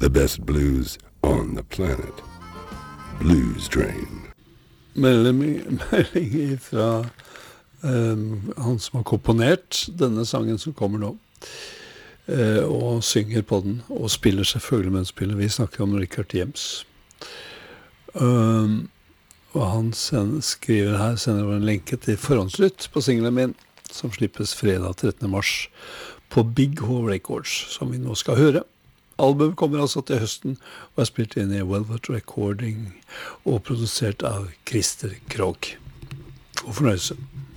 The best blues on the planet. Blues Train. Melding fra han som har komponert denne sangen som kommer nå, og synger på den, og spiller selvfølgelig med en spiller. Vi snakker om Richard James. Og han skriver her, sender en lenke til forhåndslytt på singlen min, som slippes fredag 13. mars på Big Hole Records, som vi nå skal høre. Albumet kommer altså til høsten, og er spilt inn i Velvet Recording, og produsert av Christer Krogh. God fornøyelse.